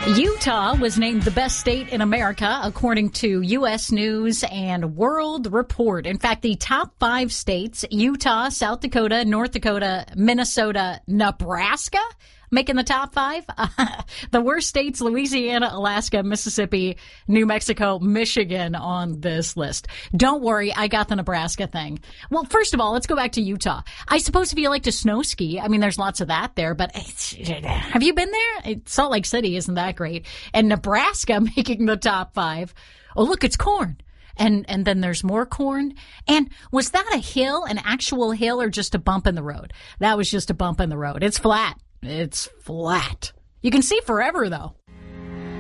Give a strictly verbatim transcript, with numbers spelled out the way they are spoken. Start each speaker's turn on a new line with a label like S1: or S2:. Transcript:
S1: Utah was named the best state in America, according to U S News and World Report. In fact, the top five states, Utah, South Dakota, North Dakota, Minnesota, Nebraska, making the top five. Uh, the worst states, Louisiana, Alaska, Mississippi, New Mexico, Michigan on this list. Don't worry, I got the Nebraska thing. Well, first of all, let's go back to Utah. I suppose if you like to snow ski, I mean, there's lots of that there, but it's, have you been there? It, Salt Lake City isn't that great. And Nebraska making the top five. Oh, look, it's corn. And and then there's more corn. And was that a hill, an actual hill, or just a bump in the road? That was just a bump in the road. It's flat. It's flat. You can see forever, though.